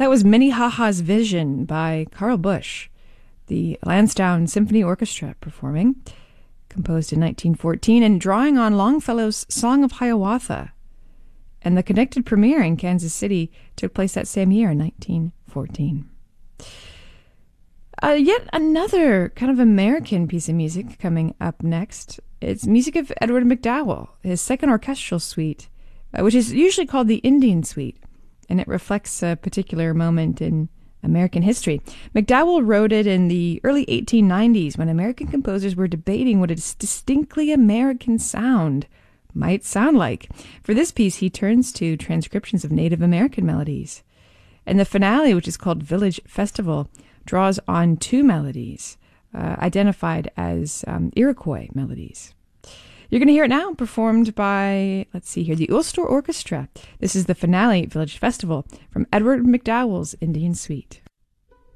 That was Minnehaha's Vision by Carl Busch, the Lansdowne Symphony Orchestra performing, composed in 1914 and drawing on Longfellow's Song of Hiawatha. And the connected premiere in Kansas City took place that same year in 1914. Yet another kind of American piece of music coming up next. It's music of Edward MacDowell, his second orchestral suite, which is usually called the Indian Suite, and it reflects a particular moment in American history. MacDowell wrote it in the early 1890s when American composers were debating what a distinctly American sound might sound like. For this piece, he turns to transcriptions of Native American melodies. And the finale, which is called Village Festival, draws on two melodies identified as Iroquois melodies. You're going to hear it now performed by, let's see here, the Ulster Orchestra. This is the finale, Village Festival, from Edward MacDowell's Indian Suite.